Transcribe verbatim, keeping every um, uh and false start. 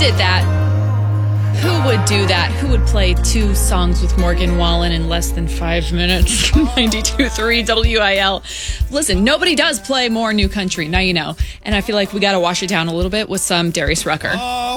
did that? Who would do that? Who would play two songs with Morgan Wallen in less than five minutes? ninety-two point three W I L. Listen, nobody does play more new country. Now you know. And I feel like we got to wash it down a little bit with some Darius Rucker.